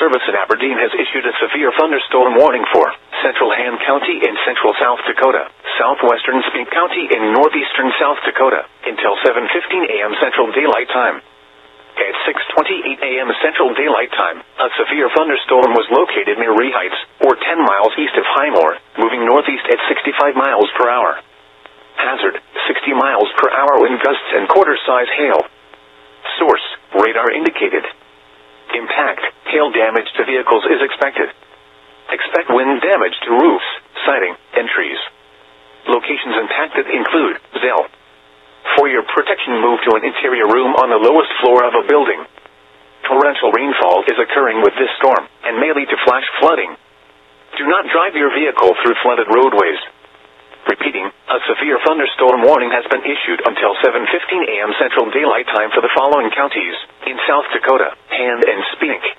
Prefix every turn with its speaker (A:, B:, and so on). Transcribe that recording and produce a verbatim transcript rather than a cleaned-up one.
A: Service in Aberdeen has issued a severe thunderstorm warning for central Han County in central South Dakota, southwestern Spink County in northeastern South Dakota, until seven fifteen a m Central Daylight Time. At six twenty-eight a m Central Daylight Time, a severe thunderstorm was located near Ree Heights, or ten miles east of Highmore, moving northeast at sixty-five miles per hour. Hazard, sixty miles per hour wind gusts and quarter-size hail. Source, radar indicated. Impact, hail damage to vehicles is expected. Expect wind damage to roofs, siding, and trees. Locations impacted include Zell. For your protection, move to an interior room on the lowest floor of a building. Torrential rainfall is occurring with this storm, and may lead to flash flooding. Do not drive your vehicle through flooded roadways. Repeating, a severe thunderstorm warning has been issued until seven fifteen a m Central Daylight Time for the following counties in South Dakota: Han and Spink.